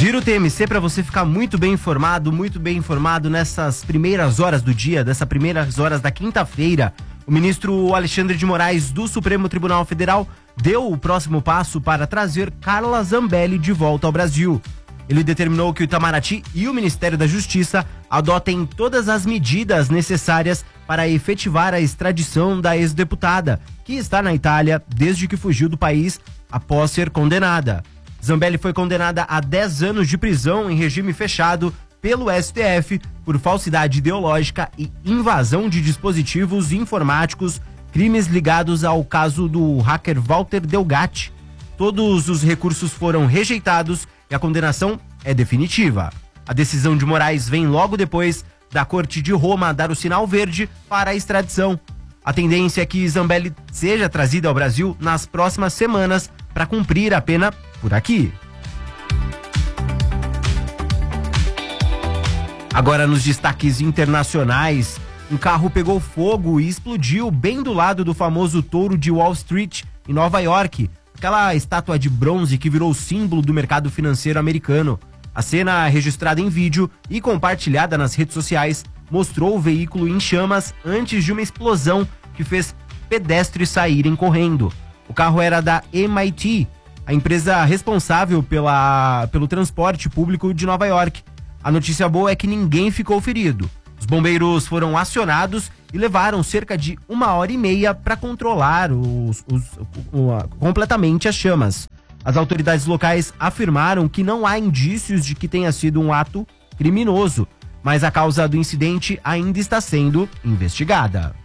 Giro TMC para você ficar muito bem informado nessas primeiras horas do dia, dessas primeiras horas da quinta-feira. O ministro Alexandre de Moraes do Supremo Tribunal Federal deu o próximo passo para trazer Carla Zambelli de volta ao Brasil. Ele determinou que o Itamaraty e o Ministério da Justiça adotem todas as medidas necessárias para efetivar a extradição da ex-deputada, que está na Itália desde que fugiu do país após ser condenada. Zambelli foi condenada a 10 anos de prisão em regime fechado pelo STF por falsidade ideológica e invasão de dispositivos informáticos, crimes ligados ao caso do hacker Walter Delgatti. Todos os recursos foram rejeitados e a condenação é definitiva. A decisão de Moraes vem logo depois da Corte de Roma dar o sinal verde para a extradição. A tendência é que Zambelli seja trazida ao Brasil nas próximas semanas para cumprir a pena por aqui. Agora nos destaques internacionais, um carro pegou fogo e explodiu bem do lado do famoso touro de Wall Street, em Nova York, aquela estátua de bronze que virou símbolo do mercado financeiro americano. A cena, registrada em vídeo e compartilhada nas redes sociais, mostrou o veículo em chamas antes de uma explosão que fez pedestres saírem correndo. O carro era da MIT, a empresa responsável pelo transporte público de Nova York. A notícia boa é que ninguém ficou ferido. Os bombeiros foram acionados e levaram cerca de 1h30 para controlar completamente as chamas. As autoridades locais afirmaram que não há indícios de que tenha sido um ato criminoso, mas a causa do incidente ainda está sendo investigada.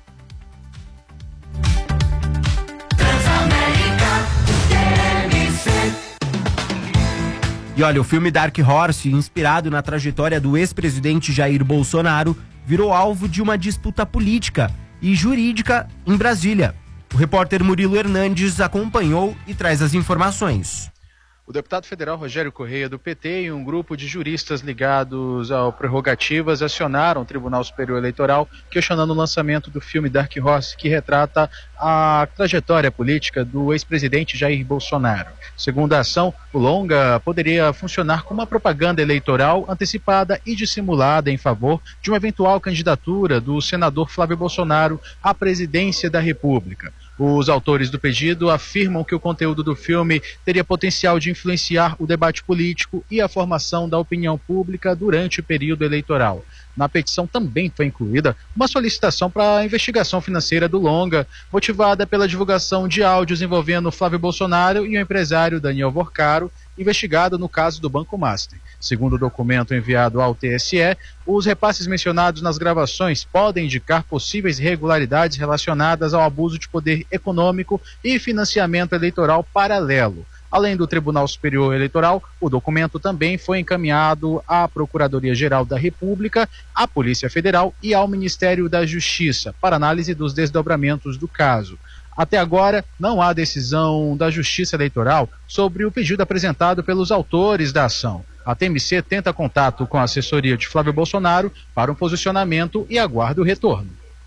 E olha, o filme Dark Horse, inspirado na trajetória do ex-presidente Jair Bolsonaro, virou alvo de uma disputa política e jurídica em Brasília. O repórter Murilo Hernandes acompanhou e traz as informações. O deputado federal Rogério Correia, do PT, e um grupo de juristas ligados ao Prerrogativas acionaram o Tribunal Superior Eleitoral questionando o lançamento do filme Dark Horse, que retrata a trajetória política do ex-presidente Jair Bolsonaro. Segundo a ação, o longa poderia funcionar como uma propaganda eleitoral antecipada e dissimulada em favor de uma eventual candidatura do senador Flávio Bolsonaro à presidência da República. Os autores do pedido afirmam que o conteúdo do filme teria potencial de influenciar o debate político e a formação da opinião pública durante o período eleitoral. Na petição também foi incluída uma solicitação para a investigação financeira do longa, motivada pela divulgação de áudios envolvendo Flávio Bolsonaro e o empresário Daniel Vorcaro, investigado no caso do Banco Master. Segundo o documento enviado ao TSE, os repasses mencionados nas gravações podem indicar possíveis irregularidades relacionadas ao abuso de poder econômico e financiamento eleitoral paralelo. Além do Tribunal Superior Eleitoral, o documento também foi encaminhado à Procuradoria-Geral da República, à Polícia Federal e ao Ministério da Justiça para análise dos desdobramentos do caso. Até agora, não há decisão da Justiça Eleitoral sobre o pedido apresentado pelos autores da ação. A TMC tenta contato com a assessoria de Flávio Bolsonaro para um posicionamento e aguarda o retorno.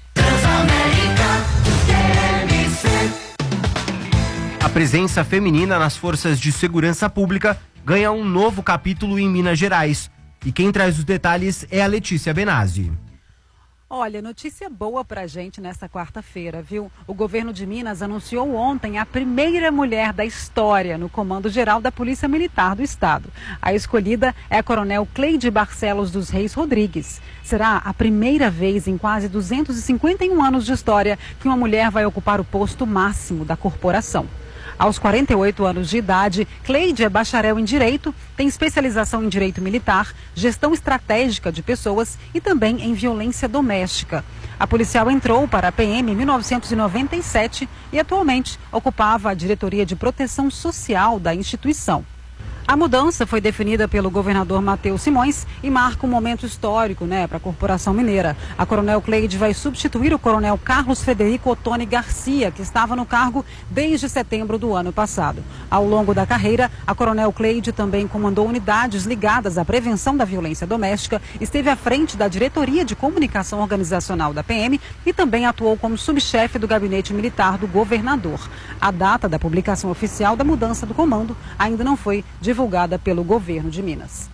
A presença feminina nas forças de segurança pública ganha um novo capítulo em Minas Gerais. E quem traz os detalhes é a Letícia Benazzi. Olha, notícia boa pra gente nessa quarta-feira, viu? O governo de Minas anunciou ontem a primeira mulher da história no Comando Geral da Polícia Militar do Estado. A escolhida é a coronel Cleide Barcelos dos Reis Rodrigues. Será a primeira vez em quase 251 anos de história que uma mulher vai ocupar o posto máximo da corporação. Aos 48 anos de idade, Cleide é bacharel em Direito, tem especialização em Direito Militar, Gestão Estratégica de Pessoas e também em Violência Doméstica. A policial entrou para a PM em 1997 e atualmente ocupava a diretoria de proteção social da instituição. A mudança foi definida pelo governador Matheus Simões e marca um momento histórico, para a Corporação Mineira. A coronel Cleide vai substituir o coronel Carlos Frederico Ottoni Garcia, que estava no cargo desde setembro do ano passado. Ao longo da carreira, a coronel Cleide também comandou unidades ligadas à prevenção da violência doméstica, esteve à frente da diretoria de comunicação organizacional da PM e também atuou como subchefe do gabinete militar do governador. A data da publicação oficial da mudança do comando ainda não foi divulgada divulgada pelo governo de Minas.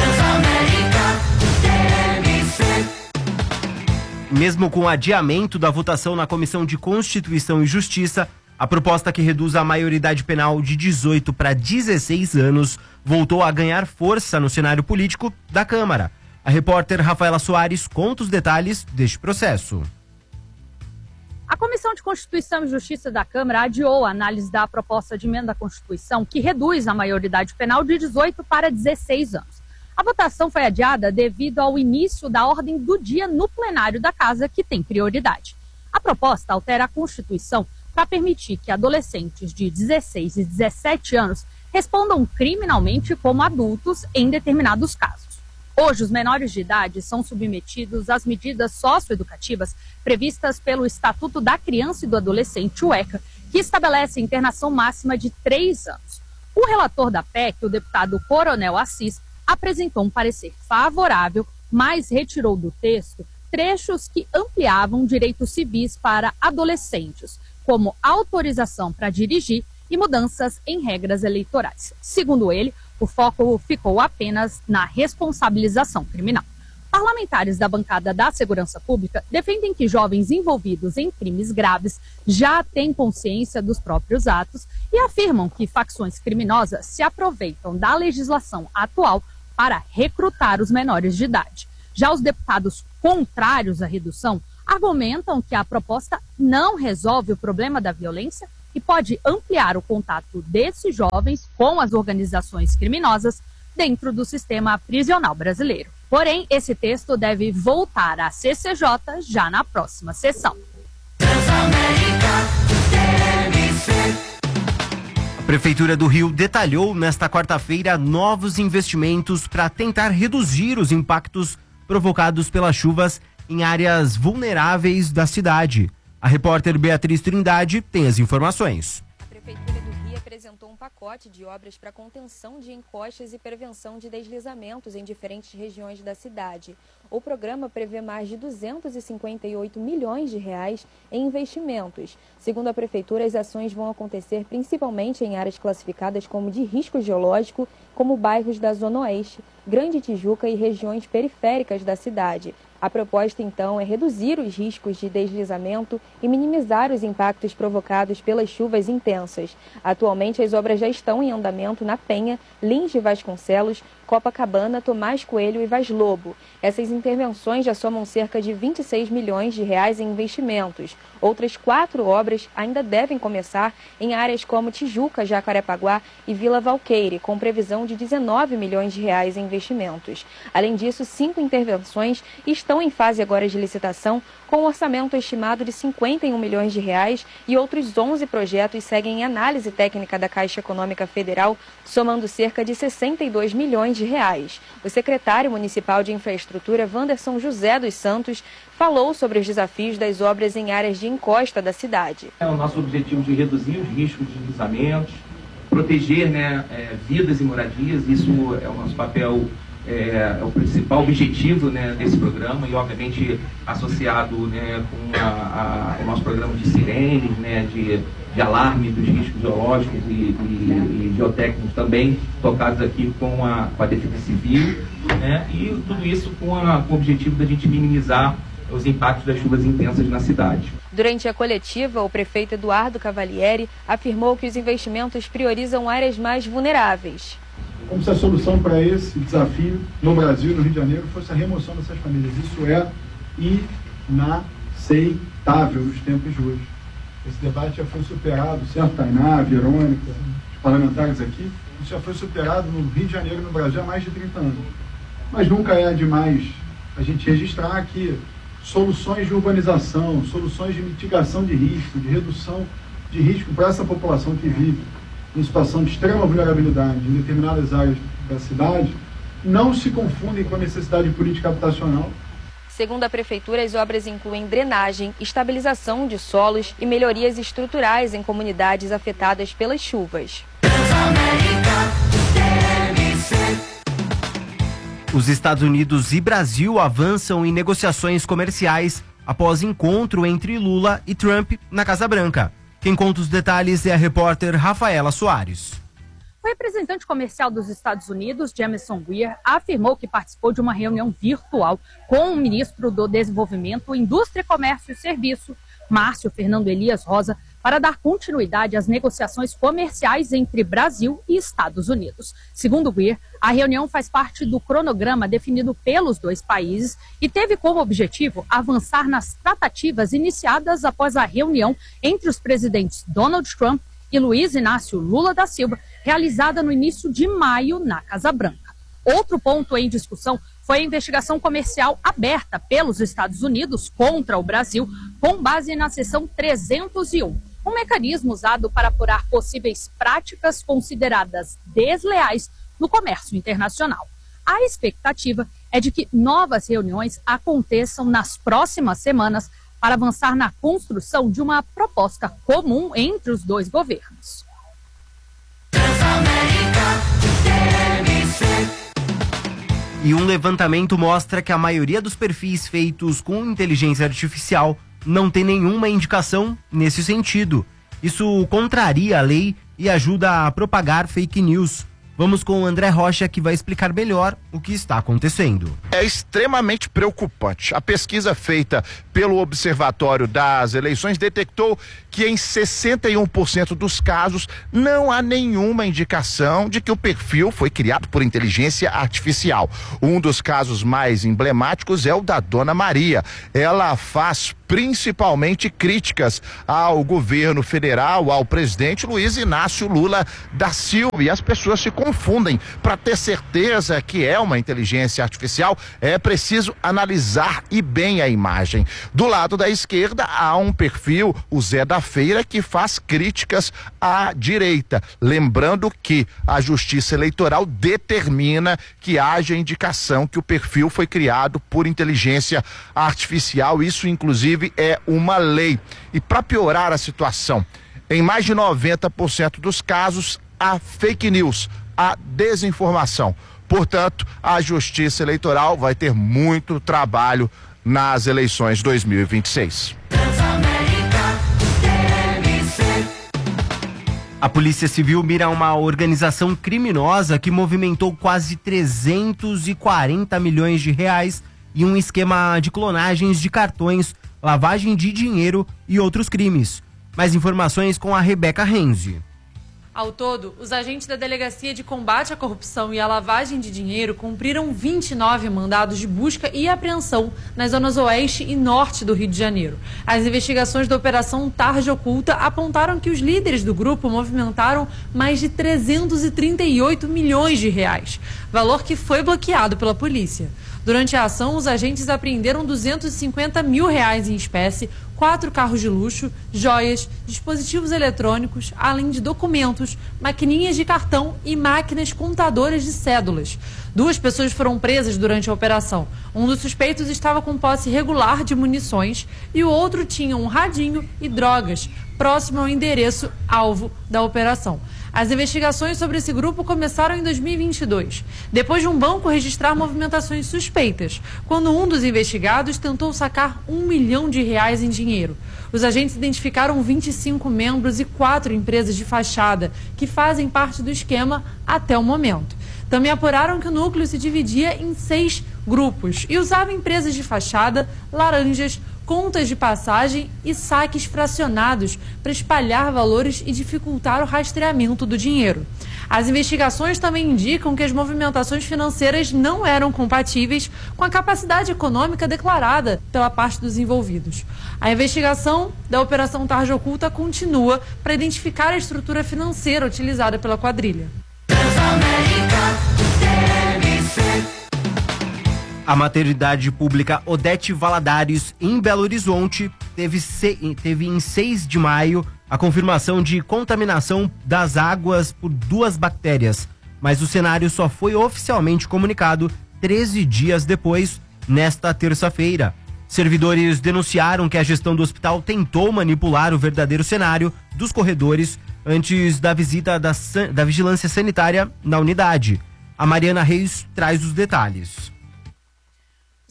Mesmo com o adiamento da votação na Comissão de Constituição e Justiça, a proposta que reduz a maioridade penal de 18 para 16 anos voltou a ganhar força no cenário político da Câmara. A repórter Rafaela Soares conta os detalhes deste processo. A Comissão de Constituição e Justiça da Câmara adiou a análise da proposta de emenda à Constituição que reduz a maioridade penal de 18 para 16 anos. A votação foi adiada devido ao início da ordem do dia no plenário da Casa, que tem prioridade. A proposta altera a Constituição para permitir que adolescentes de 16 e 17 anos respondam criminalmente como adultos em determinados casos. Hoje, os menores de idade são submetidos às medidas socioeducativas previstas pelo Estatuto da Criança e do Adolescente, o ECA, que estabelece internação máxima de 3 anos. O relator da PEC, o deputado Coronel Assis, apresentou um parecer favorável, mas retirou do texto trechos que ampliavam direitos civis para adolescentes, como autorização para dirigir e mudanças em regras eleitorais. Segundo ele, o foco ficou apenas na responsabilização criminal. Parlamentares da bancada da Segurança Pública defendem que jovens envolvidos em crimes graves já têm consciência dos próprios atos e afirmam que facções criminosas se aproveitam da legislação atual para recrutar os menores de idade. Já os deputados contrários à redução argumentam que a proposta não resolve o problema da violência e pode ampliar o contato desses jovens com as organizações criminosas dentro do sistema prisional brasileiro. Porém, esse texto deve voltar à CCJ já na próxima sessão. A Prefeitura do Rio detalhou nesta quarta-feira novos investimentos para tentar reduzir os impactos provocados pelas chuvas em áreas vulneráveis da cidade. A repórter Beatriz Trindade tem as informações. A Prefeitura do Rio apresentou um pacote de obras para contenção de encostas e prevenção de deslizamentos em diferentes regiões da cidade. O programa prevê mais de 258 milhões de reais em investimentos. Segundo a Prefeitura, as ações vão acontecer principalmente em áreas classificadas como de risco geológico, como bairros da Zona Oeste, Grande Tijuca e regiões periféricas da cidade. A proposta, então, é reduzir os riscos de deslizamento e minimizar os impactos provocados pelas chuvas intensas. Atualmente, as obras já estão em andamento na Penha, Lins de Vasconcelos, Copacabana, Tomás Coelho e Vaz Lobo. Essas intervenções já somam cerca de 26 milhões de reais em investimentos. Outras 4 obras ainda devem começar em áreas como Tijuca, Jacarepaguá e Vila Valqueire, com previsão de 19 milhões de reais em investimentos. Além disso, 5 intervenções estão em fase agora de licitação, com um orçamento estimado de 51 milhões de reais e outros 11 projetos seguem em análise técnica da Caixa Econômica Federal, somando cerca de 62 milhões de reais. O secretário municipal de infraestrutura, Wanderson José dos Santos, falou sobre os desafios das obras em áreas de encosta da cidade. É o nosso objetivo de reduzir os riscos de deslizamentos, proteger vidas e moradias, isso é o nosso papel. É o principal objetivo desse programa e, obviamente, associado com o nosso programa de sirenes, de alarme dos riscos geológicos e geotécnicos também, tocados aqui com a Defesa Civil, e tudo isso com o objetivo da gente minimizar os impactos das chuvas intensas na cidade. Durante a coletiva, o prefeito Eduardo Cavalieri afirmou que os investimentos priorizam áreas mais vulneráveis. Como se a solução para esse desafio no Brasil, no Rio de Janeiro, fosse a remoção dessas famílias. Isso é inaceitável nos tempos de hoje. Esse debate já foi superado, certo, Tainá, Verônica, os parlamentares aqui, isso já foi superado no Rio de Janeiro e no Brasil há mais de 30 anos. Mas nunca é demais a gente registrar que soluções de urbanização, soluções de mitigação de risco, de redução de risco para essa população que vive em situação de extrema vulnerabilidade em determinadas áreas da cidade, não se confundem com a necessidade de política habitacional. Segundo a Prefeitura, as obras incluem drenagem, estabilização de solos e melhorias estruturais em comunidades afetadas pelas chuvas. Os Estados Unidos e Brasil avançam em negociações comerciais após encontro entre Lula e Trump na Casa Branca. Quem conta os detalhes é a repórter Rafaela Soares. O representante comercial dos Estados Unidos, Jamieson Greer, afirmou que participou de uma reunião virtual com o ministro do Desenvolvimento, Indústria, Comércio e Serviço, Márcio Fernando Elias Rosa, para dar continuidade às negociações comerciais entre Brasil e Estados Unidos. Segundo Greer, a reunião faz parte do cronograma definido pelos dois países e teve como objetivo avançar nas tratativas iniciadas após a reunião entre os presidentes Donald Trump e Luiz Inácio Lula da Silva, realizada no início de maio na Casa Branca. Outro ponto em discussão foi a investigação comercial aberta pelos Estados Unidos contra o Brasil, com base na seção 301, um mecanismo usado para apurar possíveis práticas consideradas desleais no comércio internacional. A expectativa é de que novas reuniões aconteçam nas próximas semanas para avançar na construção de uma proposta comum entre os dois governos. E um levantamento mostra que a maioria dos perfis feitos com inteligência artificial não tem nenhuma indicação nesse sentido. Isso contraria a lei e ajuda a propagar fake news. Vamos com o André Rocha, que vai explicar melhor o que está acontecendo. É extremamente preocupante. A pesquisa feita pelo Observatório das Eleições detectou que em 61% dos casos não há nenhuma indicação de que o perfil foi criado por inteligência artificial. Um dos casos mais emblemáticos é o da Dona Maria. Ela faz principalmente críticas ao governo federal, ao presidente Luiz Inácio Lula da Silva, e as pessoas se confundem. Para ter certeza que é uma inteligência artificial, é preciso analisar e bem a imagem. Do lado da esquerda há um perfil, o Zé da Feira, que faz críticas à direita, lembrando que a Justiça Eleitoral determina que haja indicação que o perfil foi criado por inteligência artificial. Isso inclusive é uma lei. E para piorar a situação, em mais de 90% dos casos há fake news, há desinformação. Portanto, a Justiça Eleitoral vai ter muito trabalho nas eleições 2026. A Polícia Civil mira uma organização criminosa que movimentou quase 340 milhões de reais em um esquema de clonagens de cartões, lavagem de dinheiro e outros crimes. Mais informações com a Rebeca Renzi. Ao todo, os agentes da Delegacia de Combate à Corrupção e à Lavagem de Dinheiro cumpriram 29 mandados de busca e apreensão nas zonas oeste e norte do Rio de Janeiro. As investigações da Operação Tarde Oculta apontaram que os líderes do grupo movimentaram mais de 338 milhões de reais, valor que foi bloqueado pela polícia. Durante a ação, os agentes apreenderam 250 mil reais em espécie, 4 carros de luxo, joias, dispositivos eletrônicos, além de documentos, maquininhas de cartão e máquinas contadoras de cédulas. 2 pessoas foram presas durante a operação. Um dos suspeitos estava com posse irregular de munições e o outro tinha um radinho e drogas próximo ao endereço alvo da operação. As investigações sobre esse grupo começaram em 2022, depois de um banco registrar movimentações suspeitas, quando um dos investigados tentou sacar R$1 milhão em dinheiro. Os agentes identificaram 25 membros e 4 empresas de fachada que fazem parte do esquema até o momento. Também apuraram que o núcleo se dividia em 6 grupos e usava empresas de fachada, laranjas, contas de passagem e saques fracionados para espalhar valores e dificultar o rastreamento do dinheiro. As investigações também indicam que as movimentações financeiras não eram compatíveis com a capacidade econômica declarada pela parte dos envolvidos. A investigação da Operação Tarde Oculta continua para identificar a estrutura financeira utilizada pela quadrilha. A maternidade pública Odete Valadares, em Belo Horizonte, teve em 6 de maio a confirmação de contaminação das águas por 2 bactérias, mas o cenário só foi oficialmente comunicado 13 dias depois, nesta terça-feira. Servidores denunciaram que a gestão do hospital tentou manipular o verdadeiro cenário dos corredores antes da visita da vigilância sanitária na unidade. A Mariana Reis traz os detalhes. O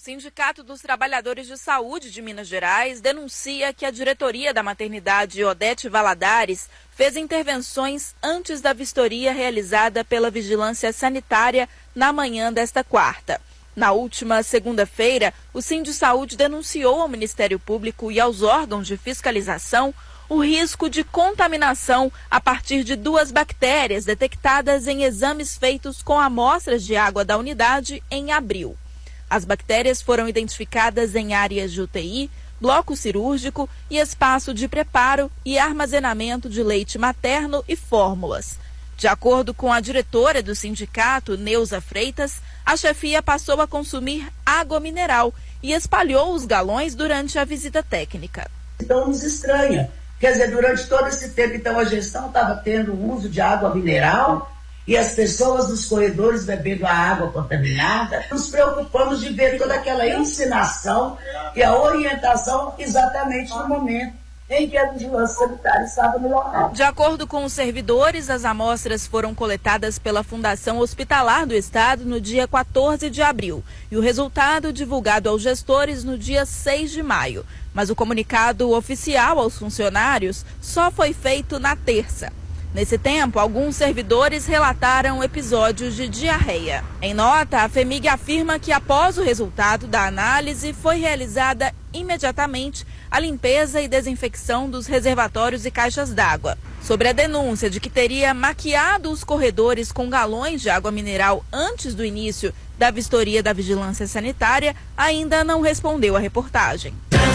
Sindicato dos Trabalhadores de Saúde de Minas Gerais denuncia que a diretoria da maternidade Odete Valadares fez intervenções antes da vistoria realizada pela Vigilância Sanitária na manhã desta quarta. Na última segunda-feira, o Sindisaúde denunciou ao Ministério Público e aos órgãos de fiscalização o risco de contaminação a partir de 2 bactérias detectadas em exames feitos com amostras de água da unidade em abril. As bactérias foram identificadas em áreas de UTI, bloco cirúrgico e espaço de preparo e armazenamento de leite materno e fórmulas. De acordo com a diretora do sindicato, Neuza Freitas, a chefia passou a consumir água mineral e espalhou os galões durante a visita técnica. Então nos estranha. Quer dizer, durante todo esse tempo, então, a gestão estava tendo uso de água mineral e as pessoas nos corredores bebendo a água contaminada. Nos preocupamos de ver toda aquela ensinação e a orientação exatamente no momento em que a vigilância sanitária estava no local. De acordo com os servidores, as amostras foram coletadas pela Fundação Hospitalar do Estado no dia 14 de abril e o resultado divulgado aos gestores no dia 6 de maio. Mas o comunicado oficial aos funcionários só foi feito na terça. Nesse tempo, alguns servidores relataram episódios de diarreia. Em nota, a FEMIG afirma que após o resultado da análise foi realizada imediatamente a limpeza e desinfecção dos reservatórios e caixas d'água. Sobre a denúncia de que teria maquiado os corredores com galões de água mineral antes do início da vistoria da Vigilância Sanitária, ainda não respondeu à reportagem.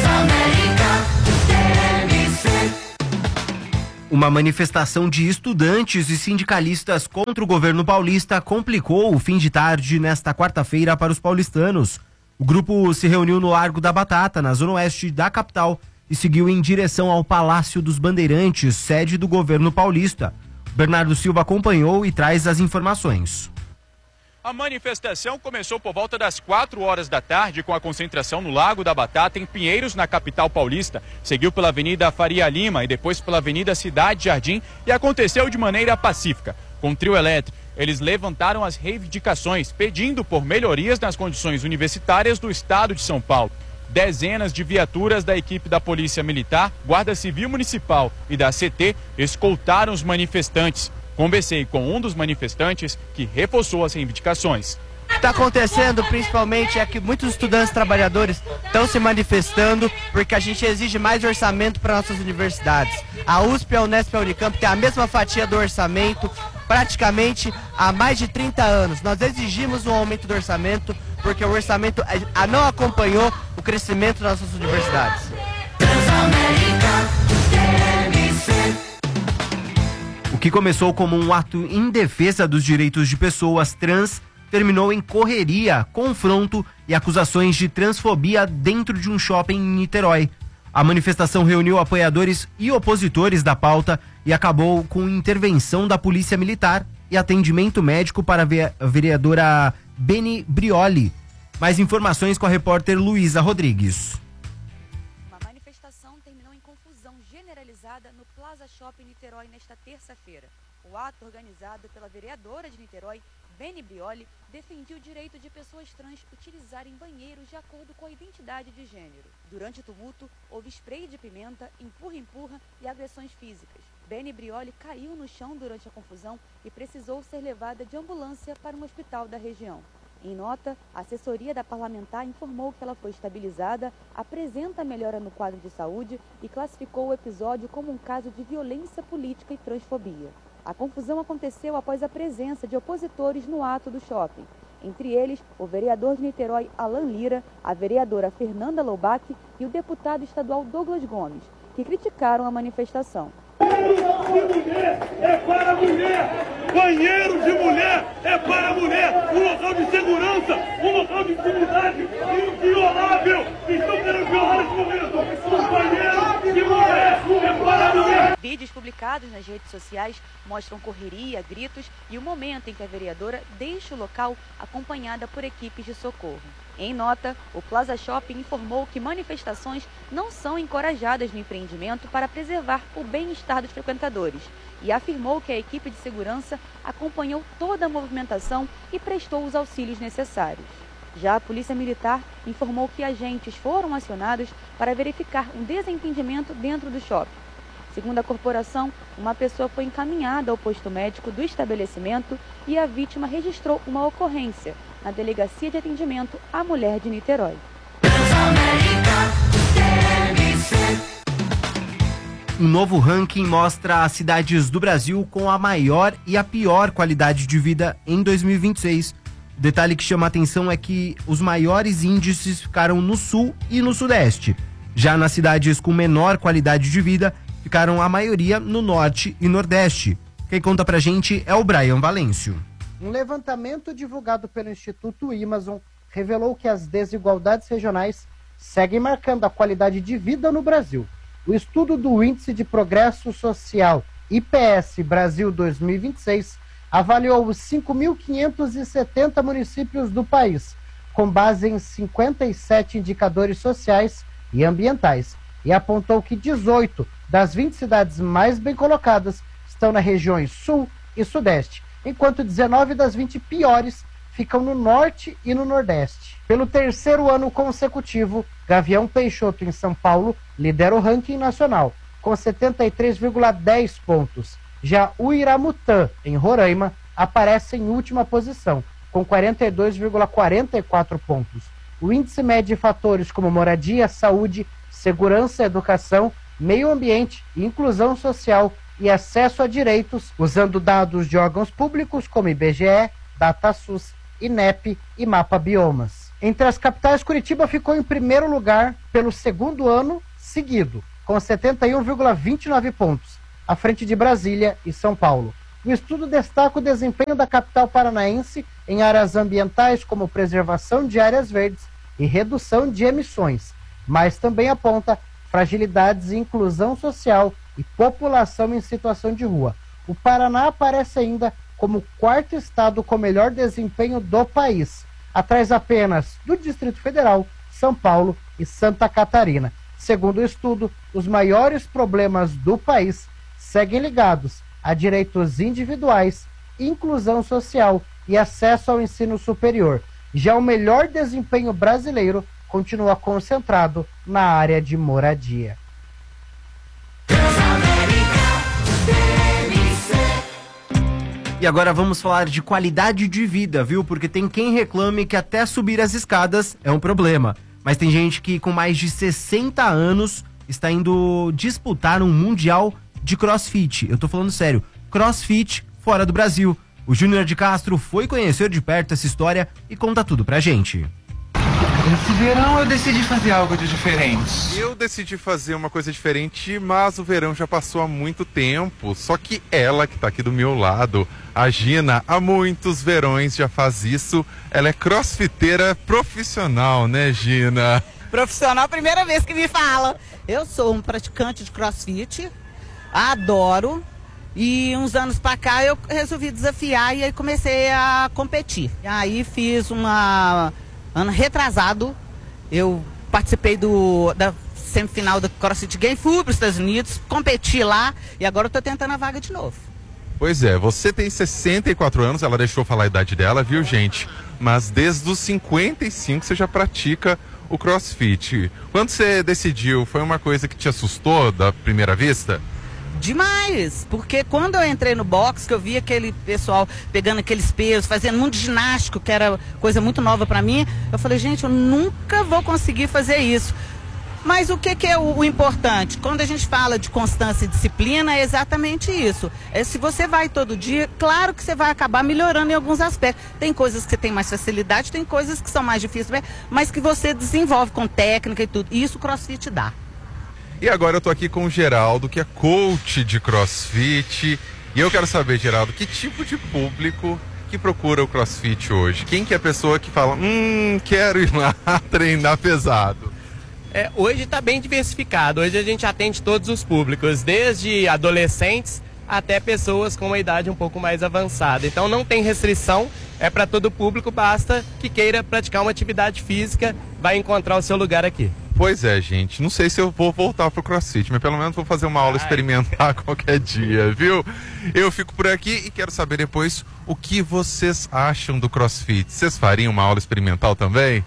Uma manifestação de estudantes e sindicalistas contra o governo paulista complicou o fim de tarde nesta quarta-feira para os paulistanos. O grupo se reuniu no Largo da Batata, na zona oeste da capital, e seguiu em direção ao Palácio dos Bandeirantes, sede do governo paulista. Bernardo Silva acompanhou e traz as informações. A manifestação começou por volta das 4 horas da tarde com a concentração no Largo da Batata, em Pinheiros, na capital paulista. Seguiu pela Avenida Faria Lima e depois pela Avenida Cidade Jardim e aconteceu de maneira pacífica. Com trio elétrico, eles levantaram as reivindicações, pedindo por melhorias nas condições universitárias do estado de São Paulo. Dezenas de viaturas da equipe da Polícia Militar, Guarda Civil Municipal e da CT escoltaram os manifestantes. Conversei com um dos manifestantes que reforçou as reivindicações. O que está acontecendo principalmente é que muitos estudantes trabalhadores estão se manifestando porque a gente exige mais orçamento para nossas universidades. A USP, a Unesp e a Unicamp têm a mesma fatia do orçamento praticamente há mais de 30 anos. Nós exigimos um aumento do orçamento porque o orçamento não acompanhou o crescimento das nossas universidades. O que começou como um ato em defesa dos direitos de pessoas trans terminou em correria, confronto e acusações de transfobia dentro de um shopping em Niterói. A manifestação reuniu apoiadores e opositores da pauta e acabou com intervenção da Polícia Militar e atendimento médico para a vereadora Beni Brioli. Mais informações com a repórter Luísa Rodrigues. Uma manifestação terminou em confusão generalizada no Plaza Shopping Niterói nesta terça-feira. O ato, organizado pela vereadora de Niterói, Beni Brioli, defendia o direito de pessoas trans utilizarem banheiros de acordo com a identidade de gênero. Durante o tumulto, houve spray de pimenta, empurra-empurra e agressões físicas. Beni Brioli caiu no chão durante a confusão e precisou ser levada de ambulância para um hospital da região. Em nota, a assessoria da parlamentar informou que ela foi estabilizada, apresenta melhora no quadro de saúde e classificou o episódio como um caso de violência política e transfobia. A confusão aconteceu após a presença de opositores no ato do shopping. Entre eles, o vereador de Niterói, Alan Lira, a vereadora Fernanda Loubach e o deputado estadual Douglas Gomes, que criticaram a manifestação. Banheiro de mulher é para mulher! Banheiro de mulher é para mulher! Um local de segurança, um local de intimidade inviolável! Estão querendo violar esse momento! Um banheiro de mulher é para mulher! Vídeos publicados nas redes sociais mostram correria, gritos e o momento em que a vereadora deixa o local acompanhada por equipes de socorro. Em nota, o Plaza Shopping informou que manifestações não são encorajadas no empreendimento para preservar o bem-estar dos frequentadores e afirmou que a equipe de segurança acompanhou toda a movimentação e prestou os auxílios necessários. Já a Polícia Militar informou que agentes foram acionados para verificar um desentendimento dentro do shopping. Segundo a corporação, uma pessoa foi encaminhada ao posto médico do estabelecimento e a vítima registrou uma ocorrência na Delegacia de Atendimento à Mulher de Niterói. Um novo ranking mostra as cidades do Brasil com a maior e a pior qualidade de vida em 2026. O detalhe que chama a atenção é que os maiores índices ficaram no sul e no sudeste. Já nas cidades com menor qualidade de vida, ficaram a maioria no norte e nordeste. Quem conta pra gente é o Brian Valêncio. Um levantamento divulgado pelo Instituto Amazon revelou que as desigualdades regionais seguem marcando a qualidade de vida no Brasil. O estudo do Índice de Progresso Social IPS Brasil 2026 avaliou os 5.570 municípios do país, com base em 57 indicadores sociais e ambientais, e apontou que 18 das 20 cidades mais bem colocadas estão nas regiões sul e sudeste, enquanto 19 das 20 piores ficam no norte e no nordeste. Pelo terceiro ano consecutivo, Gavião Peixoto, em São Paulo, lidera o ranking nacional, com 73,10 pontos. Já Uiramutã, em Roraima, aparece em última posição, com 42,44 pontos. O índice mede fatores como moradia, saúde, segurança, educação, meio ambiente, inclusão social e acesso a direitos, usando dados de órgãos públicos como IBGE, DataSUS, INEP e Mapa Biomas. Entre as capitais, Curitiba ficou em primeiro lugar pelo segundo ano seguido, com 71,29 pontos, à frente de Brasília e São Paulo. O estudo destaca o desempenho da capital paranaense em áreas ambientais como preservação de áreas verdes e redução de emissões, mas também aponta fragilidades em inclusão social e população em situação de rua. O Paraná aparece ainda como o quarto estado com melhor desempenho do país, atrás apenas do Distrito Federal, São Paulo e Santa Catarina. Segundo o estudo, os maiores problemas do país seguem ligados a direitos individuais, inclusão social e acesso ao ensino superior. Já o melhor desempenho brasileiro continua concentrado na área de moradia. E agora vamos falar de qualidade de vida, viu? Porque tem quem reclame que até subir as escadas é um problema. Mas tem gente que com mais de 60 anos está indo disputar um mundial de crossfit. Eu tô falando sério, crossfit fora do Brasil. O Júnior de Castro foi conhecer de perto essa história e conta tudo pra gente. Esse verão eu decidi fazer algo de diferente. Eu decidi fazer uma coisa diferente, mas o verão já passou há muito tempo. Só que ela que tá aqui do meu lado, a Gina, há muitos verões já faz isso. Ela é crossfiteira profissional, né, Gina? Profissional, primeira vez que me fala. Eu sou um praticante de crossfit, adoro. E uns anos pra cá eu resolvi desafiar e aí comecei a competir. E aí fiz ano retrasado, eu participei da semifinal do CrossFit Games, fui para os Estados Unidos, competi lá e agora eu tô tentando a vaga de novo. Pois é, você tem 64 anos, ela deixou falar a idade dela, viu, gente? Mas desde os 55 você já pratica o CrossFit. Quando você decidiu, foi uma coisa que te assustou da primeira vista? Demais, porque quando eu entrei no box, que eu vi aquele pessoal pegando aqueles pesos, fazendo muito ginástico, que era coisa muito nova pra mim, eu falei, gente, eu nunca vou conseguir fazer isso. Mas o que é o importante? Quando a gente fala de constância e disciplina, é exatamente isso. Se você vai todo dia, claro que você vai acabar melhorando em alguns aspectos. Tem coisas que você tem mais facilidade, tem coisas que são mais difíceis, mas que você desenvolve com técnica e tudo. E isso o CrossFit dá. E agora eu tô aqui com o Geraldo, que é coach de CrossFit. E eu quero saber, Geraldo, que tipo de público que procura o CrossFit hoje? Quem que é a pessoa que fala, quero ir lá treinar pesado? Hoje está bem diversificado. Hoje a gente atende todos os públicos, desde adolescentes até pessoas com uma idade um pouco mais avançada. Então não tem restrição, é para todo público, basta que queira praticar uma atividade física, vai encontrar o seu lugar aqui. Pois é, gente. Não sei se eu vou voltar pro CrossFit, mas pelo menos vou fazer uma aula experimentar qualquer dia, viu? Eu fico por aqui e quero saber depois o que vocês acham do CrossFit. Vocês fariam uma aula experimental também?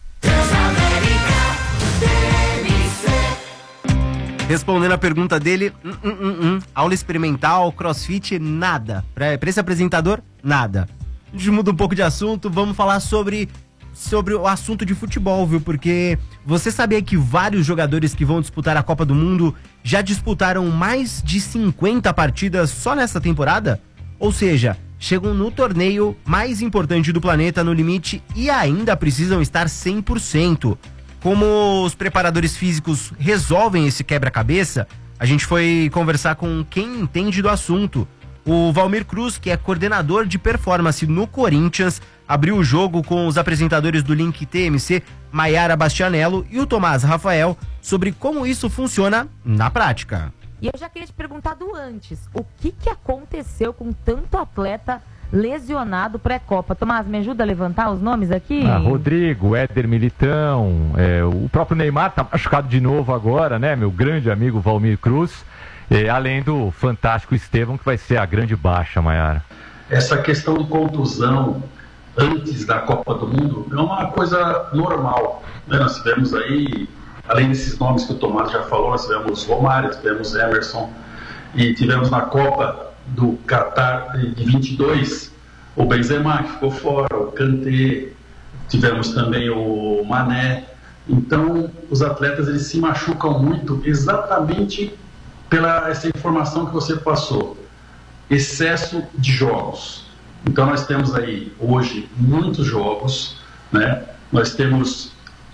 Respondendo a pergunta dele, aula experimental, CrossFit, nada. Pra esse apresentador, nada. A gente muda um pouco de assunto, vamos falar sobre o assunto de futebol, viu? Porque você sabia que vários jogadores que vão disputar a Copa do Mundo já disputaram mais de 50 partidas só nessa temporada? Ou seja, chegam no torneio mais importante do planeta no limite e ainda precisam estar 100%. Como os preparadores físicos resolvem esse quebra-cabeça, a gente foi conversar com quem entende do assunto. O Valmir Cruz, que é coordenador de performance no Corinthians, abriu o jogo com os apresentadores do Link TMC, Maiara Bastianello e o Tomás Rafael, sobre como isso funciona na prática. E eu já queria te perguntar do antes, o que aconteceu com tanto atleta lesionado pré-Copa? Tomás, me ajuda a levantar os nomes aqui? Rodrigo, Éder Militão, o próprio Neymar tá machucado de novo agora, né? Meu grande amigo Valmir Cruz, além do fantástico Estevão, que vai ser a grande baixa, Maiara. Essa questão de contusão antes da Copa do Mundo é uma coisa normal, né? Nós tivemos aí, além desses nomes que o Tomás já falou, nós tivemos Romário, tivemos Emerson e tivemos na Copa do Qatar de 22 o Benzema, que ficou fora, o Kanté, tivemos também o Mané. Então os atletas eles se machucam muito exatamente pela essa informação que você passou, excesso de jogos. Então nós temos aí hoje muitos jogos, né? Nós temos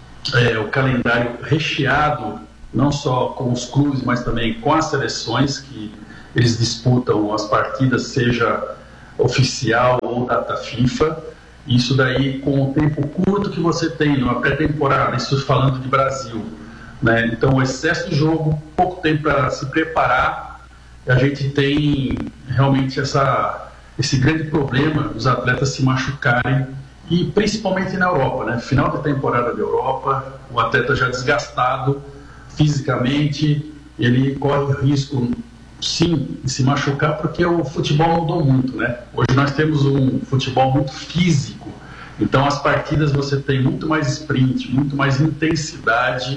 o calendário recheado, não só com os clubes, mas também com as seleções, que eles disputam as partidas, seja oficial ou data FIFA. Isso daí com o tempo curto que você tem numa pré-temporada, isso falando de Brasil, né? Então o excesso de jogo, pouco tempo para se preparar, a gente tem realmente esse grande problema dos atletas se machucarem, e principalmente na Europa, né? Final de temporada da Europa, o atleta já desgastado fisicamente, ele corre o risco sim de se machucar, porque o futebol mudou muito, né? Hoje nós temos um futebol muito físico, então as partidas você tem muito mais sprint, muito mais intensidade,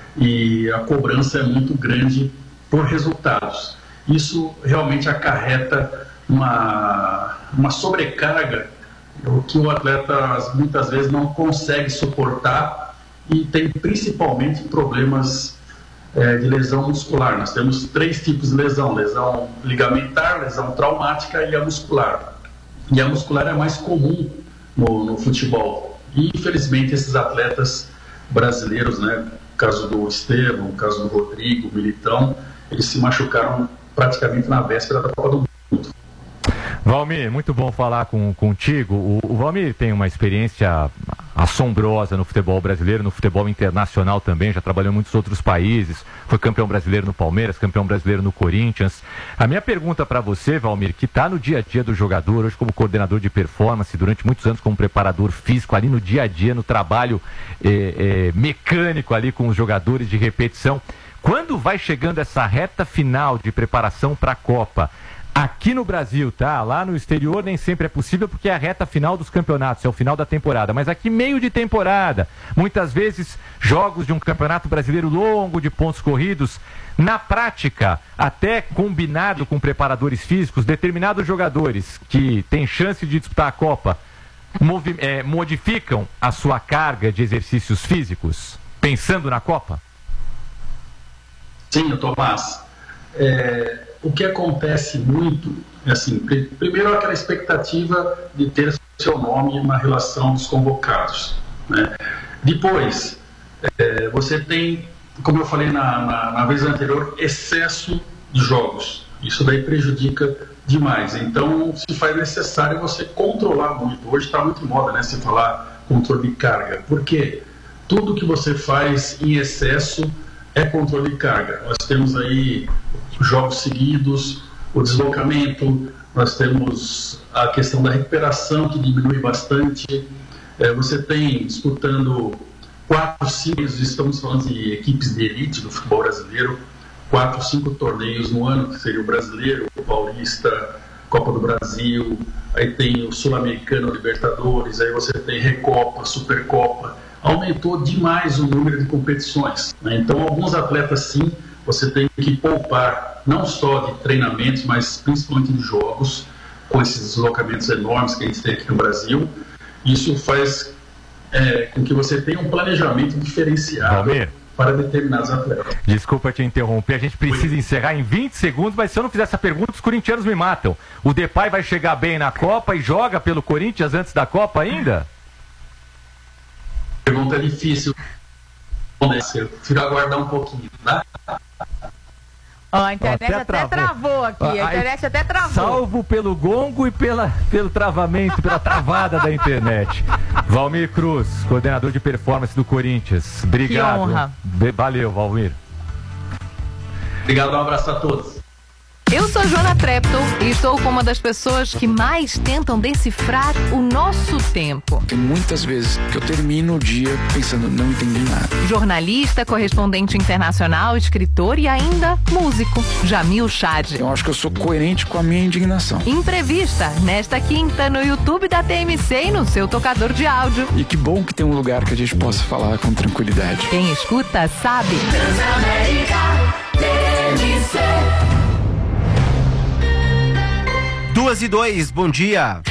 e a cobrança é muito grande por resultados. Isso realmente acarreta uma sobrecarga, o que o atleta muitas vezes não consegue suportar, e tem principalmente problemas de lesão muscular. Nós temos 3 tipos de lesão: lesão ligamentar, lesão traumática e a muscular. E a muscular é mais comum no futebol. E infelizmente esses atletas brasileiros, né, no caso do Estevão, no caso do Rodrigo, Militão, eles se machucaram praticamente na véspera da Copa do Mundo. Valmir, muito bom falar contigo. O Valmir tem uma experiência assombrosa no futebol brasileiro, no futebol internacional também, já trabalhou em muitos outros países, foi campeão brasileiro no Palmeiras, campeão brasileiro no Corinthians. A minha pergunta para você, Valmir, que está no dia a dia do jogador, hoje como coordenador de performance, durante muitos anos como preparador físico, ali no dia a dia, no trabalho mecânico ali com os jogadores de repetição, quando vai chegando essa reta final de preparação para a Copa, aqui no Brasil, tá? Lá no exterior nem sempre é possível porque é a reta final dos campeonatos, é o final da temporada. Mas aqui meio de temporada, muitas vezes jogos de um campeonato brasileiro longo, de pontos corridos. Na prática, até combinado com preparadores físicos, determinados jogadores que têm chance de disputar a Copa modificam a sua carga de exercícios físicos, pensando na Copa? Sim, Tomás. O que acontece muito é assim, primeiro aquela expectativa de ter seu nome na relação dos convocados, né? Depois, você tem, como eu falei na vez anterior, excesso de jogos. Isso daí prejudica demais. Então, se faz necessário você controlar muito. Hoje está muito em moda, né, se falar controle de carga. Porque tudo que você faz em excesso é controle de carga. Nós temos aí jogos seguidos, o deslocamento, nós temos a questão da recuperação que diminui bastante. Você tem disputando 4, 5, estamos falando de equipes de elite do futebol brasileiro, 4, 5 torneios no ano, que seria o Brasileiro, o Paulista, Copa do Brasil, aí tem o Sul-Americano, Libertadores, aí você tem Recopa, Supercopa. Aumentou demais o número de competições, né? Então, alguns atletas, sim, você tem que poupar, não só de treinamentos, mas principalmente de jogos, com esses deslocamentos enormes que a gente tem aqui no Brasil. Isso faz com que você tenha um planejamento diferenciado Valmir, para determinados atletas. Desculpa te interromper, a gente precisa encerrar em 20 segundos, mas se eu não fizer essa pergunta, os corintianos me matam. O Depay vai chegar bem na Copa e joga pelo Corinthians antes da Copa ainda? Pergunta difícil. Fica aguardar um pouquinho, tá? Ó, a internet até travou aqui, a internet até travou. Salvo pelo gongo e pelo travamento, pela travada da internet. Valmir Cruz, coordenador de performance do Corinthians. Obrigado. Que honra. Valeu, Valmir. Obrigado, um abraço a todos. Eu sou Joana Trepton e estou com uma das pessoas que mais tentam decifrar o nosso tempo. Tem muitas vezes que eu termino o dia pensando, não entendi nada. Jornalista, correspondente internacional, escritor e ainda músico, Jamil Chad. Eu acho que eu sou coerente com a minha indignação. Entrevista, nesta quinta, no YouTube da TMC e no seu tocador de áudio. E que bom que tem um lugar que a gente possa falar com tranquilidade. Quem escuta, sabe. Transamérica, TMC. 2:02, bom dia.